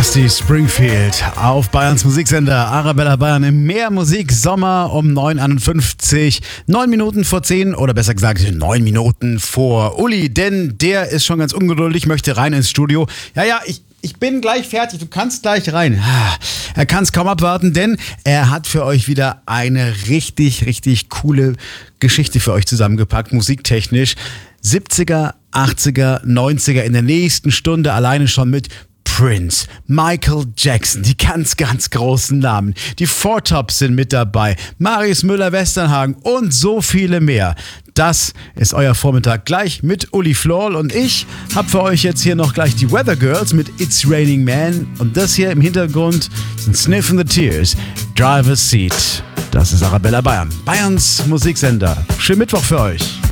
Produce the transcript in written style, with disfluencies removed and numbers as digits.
Dusty Springfield auf Bayerns Musiksender Arabella Bayern im Mehr Musik Sommer um 9:51, 9 Minuten vor 10 oder besser gesagt 9 Minuten vor Uli, denn der ist schon ganz ungeduldig, möchte rein ins Studio. Ja, ich bin gleich fertig, du kannst gleich rein. Er kann es kaum abwarten, denn er hat für euch wieder eine richtig, richtig coole Geschichte für euch zusammengepackt, musiktechnisch. 70er, 80er, 90er in der nächsten Stunde alleine schon mit Prince, Michael Jackson, die ganz, ganz großen Namen. Die Four Tops sind mit dabei, Marius Müller-Westernhagen und so viele mehr. Das ist euer Vormittag gleich mit Uli Florl und ich habe für euch jetzt hier noch gleich die Weather Girls mit It's Raining Man und das hier im Hintergrund sind Sniff and the Tears, Driver's Seat. Das ist Arabella Bayern, Bayerns Musiksender. Schönen Mittwoch für euch.